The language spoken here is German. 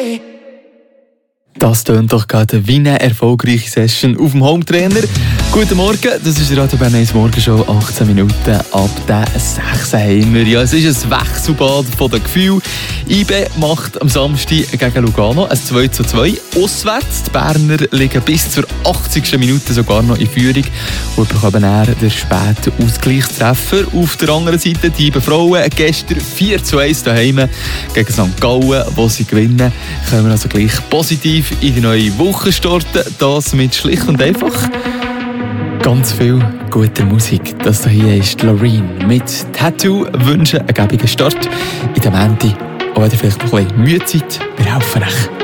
Das tönt doch gerade wie eine erfolgreiche Session auf dem Hometrainer. Guten Morgen, das ist die Radio Bern 1 Morgenshow, 18 Minuten ab der 6 haben wir. Ja, es ist ein Wechselbad von den Gefühlen. IB macht am Samstag gegen Lugano ein 2:2 auswärts. Die Berner liegen bis zur 80. Minute sogar noch in Führung und bekommen dann den späten Ausgleichstreffer. Auf der anderen Seite die IB Frauen gestern 4:1 daheim gegen St. Gallen, wo sie gewinnen. Können wir also gleich positiv in die neue Woche starten. Das mit schlicht und einfach ganz viel gute Musik. Das hier ist Loreen mit Tattoo. Wünschen einen gäbigen Start in der Menti. Auch wenn ihr vielleicht noch ein bisschen müde seid, wir helfen euch.